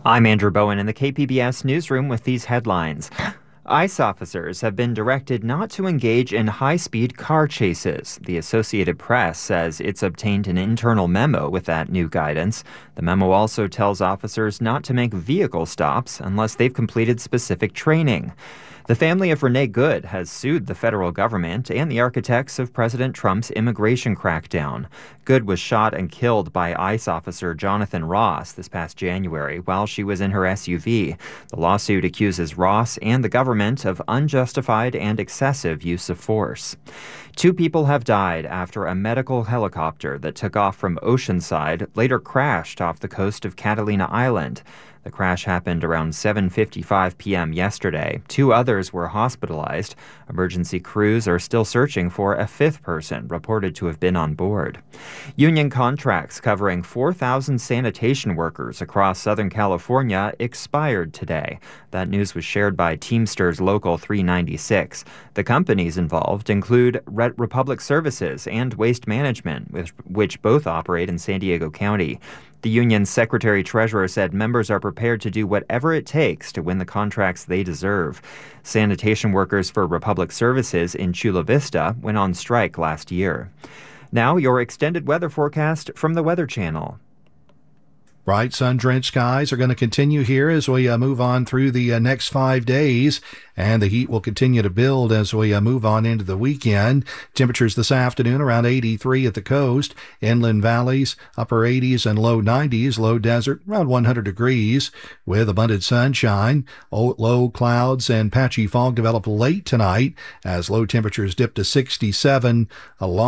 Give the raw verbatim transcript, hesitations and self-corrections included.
I'm Andrew Bowen in the K P B S newsroom with these headlines. ICE officers have been directed not to engage in high-speed car chases. The Associated Press says it's obtained an internal memo with that new guidance. The memo also tells officers not to make vehicle stops unless they've completed specific training. The family of Renee Good has sued the federal government and the architects of President Trump's immigration crackdown. Good was shot and killed by ICE officer Jonathan Ross this past January while she was in her S U V. The lawsuit accuses Ross and the government of unjustified and excessive use of force. Two people have died after a medical helicopter that took off from Oceanside later crashed off the coast of Catalina Island. The crash happened around seven fifty-five p.m. yesterday. Two others were hospitalized. Emergency crews are still searching for a fifth person reported to have been on board. Union contracts covering four thousand sanitation workers across Southern California expired today. That news was shared by Teamsters Local three ninety-six. The companies involved include Red Republic Services and Waste Management, which, which both operate in San Diego County. The union's secretary-treasurer said members are prepared to do whatever it takes to win the contracts they deserve. Sanitation workers for Republic Services in Chula Vista went on strike last year. Now, your extended weather forecast from the Weather Channel. Bright sun-drenched skies are going to continue here as we uh, move on through the uh, next five days, and the heat will continue to build as we uh, move on into the weekend. Temperatures this afternoon around eighty-three at the coast, inland valleys, upper eighties and low nineties, low desert around one hundred degrees with abundant sunshine. Low clouds and patchy fog develop late tonight as low temperatures dip to sixty-seven along